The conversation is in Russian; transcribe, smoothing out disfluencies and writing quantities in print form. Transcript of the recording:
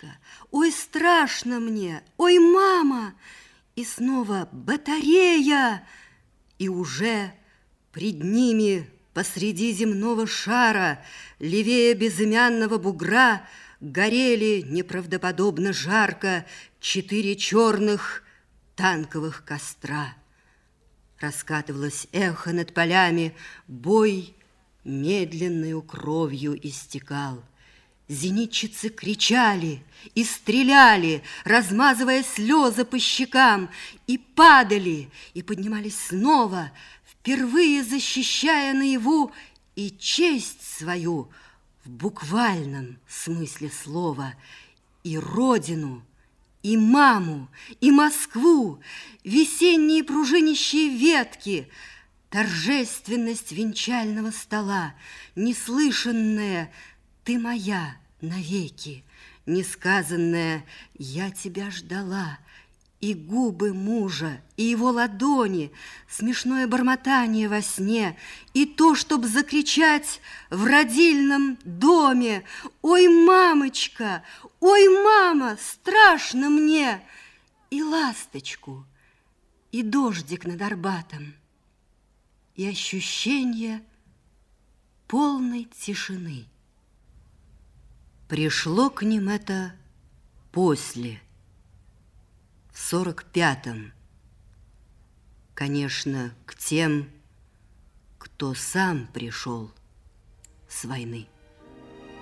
мамочка, ой, страшно мне, ой, мама, и снова батарея, и уже пред ними посреди земного шара, левее безымянного бугра, горели неправдоподобно жарко 4 черных танковых костра. Раскатывалось эхо над полями, бой медленною кровью истекал. Зенитчицы кричали и стреляли, размазывая слезы по щекам, и падали, и поднимались снова, впервые защищая наяву и честь свою в буквальном смысле слова, и родину, и маму, и Москву, весенние пружинищие ветки, торжественность венчального стола, неслышанное «Ты моя навеки», несказанное «Я тебя ждала», и губы мужа, и его ладони, смешное бормотание во сне, и то, чтоб закричать в родильном доме: «Ой, мамочка! Ой, мама! Страшно мне!» И ласточку, и дождик над Арбатом, и ощущение полной тишины. Пришло к ним это после, в 45-м. Конечно, к тем, кто сам пришел с войны.